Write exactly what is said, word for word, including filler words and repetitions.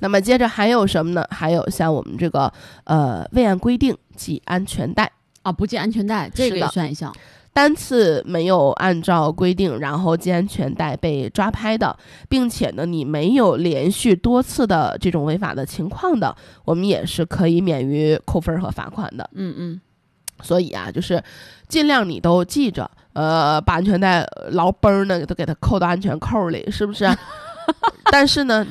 那么接着还有什么呢？还有像我们这个呃未按规定系安全带啊，不系安全带，这个也算一项。 单次没有按照规定然后系安全带被抓拍的，并且呢你没有连续多次的这种违法的情况的，我们也是可以免于扣分和罚款的。 嗯嗯， 所以啊，就是尽量你都记着，呃，把安全带牢崩呢都给它扣到安全扣里，是不是？但是呢